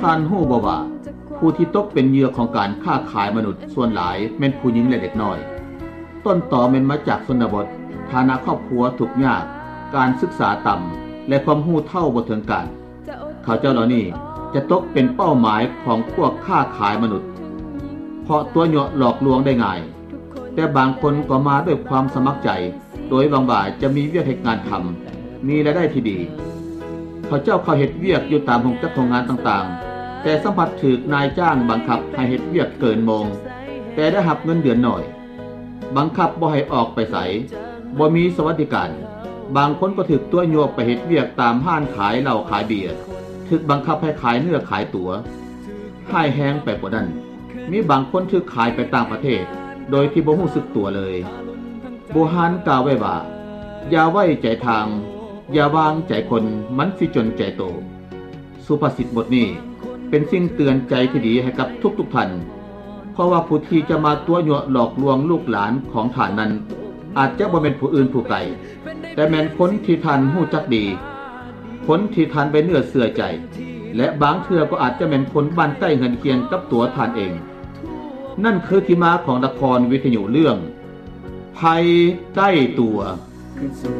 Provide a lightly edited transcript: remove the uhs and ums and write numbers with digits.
ท่านฮู้บ่ว่าผู้ที่ตกเป็นเหยื่อของการค้าขายมนุษย์ส่วนหลายแม่นผู้หญิงและเด็กน้อยต้นตอแม่นมาจากชนบทฐานะครอบครัวทุกข์ยากการศึกษาต่ำและความรู้เท่าบ่ถึงการเขาเจ้าเหล่านี้จะตกเป็นเป้าหมายของพวกค้าขายมนุษย์เพราะตัวเหยาะหลอกลวงได้ง่ายแต่บางคนก็มาด้วยความสมัครใจโดยหวังว่าจะมีเวียกให้งานทำมีรายได้ที่ดีเขาเจ้าเข้าเฮ็ดเวียกอยู่ตามโรงจักรโรงงานต่างๆแต่สัมผัสถูกนายจ้างบังคับให้เฮ็ดเวียกเกินโมงแต่ได้รับเงินเดือนน้อยบังคับบ่ให้ออกไปไสบ่มีสวัสดิการบางคนก็ถูกตัวโยกไปเฮ็ดเวียกตามห้านขายเหล้าขายเบียร์ถูกบังคับให้ขายเนื้อขายตั๋วให้แฮงไปกว่านั้นมีบางคนถูกขายไปต่างประเทศโดยที่บ่รู้สึกตัวเลยโบราณกล่าวไว้ว่าอย่าไว้ใจทางอย่าวางใจคนมันสิจนใจโตสุภาษิตบทนี้เป็นสิ่งเตือนใจที่ดีให้กับทุกท่านเพราะว่าผู้ที่จะมาตัวยั่วหลอกลวงลูกหลานของท่านนั้นอาจจะบ่แม่นผู้อื่นผู้ไกลแต่แม่นคนที่ท่านรู้จักดีคนที่ท่านไปเนื้อเชื่อใจและบางเทื่อก็อาจจะเป็นคนบ้านใกล้เฮือนเคียงกับตัวท่านเองนั่นคือที่มาของละครวิทยุเรื่องภัยใกล้ตัว